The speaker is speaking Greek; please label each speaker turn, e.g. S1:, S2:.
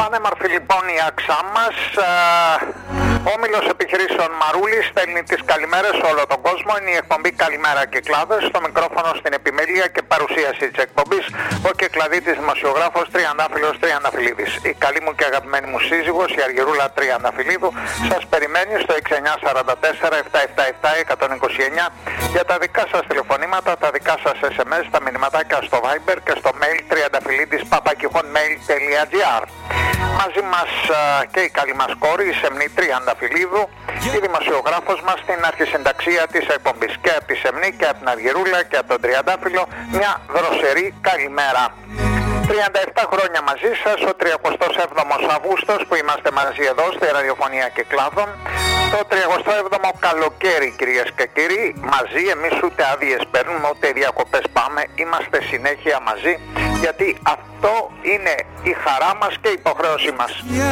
S1: Πανέμορφη λοιπόν η άξά μας. Όμιλος επιχειρήσεων Μαρούλης στέλνει τις καλημέρες σε όλο τον κόσμο. Είναι η εκπομπή Καλημέρα Κυκλάδες. Στο μικρόφωνο στην επιμέλεια και παρουσίαση της εκπομπής ο Κυκλαδίτης δημοσιογράφος Τριαντάφυλλος Τριανταφυλλίδης. Η καλή μου και αγαπημένη μου σύζυγος, η Αργυρούλα Τριανταφυλλίδου, σας περιμένει στο 6944-777-129 για τα δικά σας τηλεφωνήματα, τα δικά σας SMS, τα μηνυματάκια στο Viber και στο mail triandafυλλίδης@mail.gr. Μαζί μας και η καλή μας κόρη, η Σεμνή Τριανταφυλλίδου, η δημοσιογράφος μας στην αρχισυνταξία της εκπομπής. Και από τη Σεμνή και από την Αργυρούλα και από τον Τριαντάφυλλο μια δροσερή καλημέρα. 37 χρόνια μαζί σας, ο 37ος Αυγούστος που είμαστε μαζί εδώ στη ραδιοφωνία Κυκλάδων. Το 37ο καλοκαίρι, κυρίες και κύριοι, μαζί. Εμείς ούτε άδειες παίρνουμε ούτε διακοπές πάμε, είμαστε συνέχεια μαζί, γιατί αυτό είναι η χαρά μας και η υποχρέωσή μας.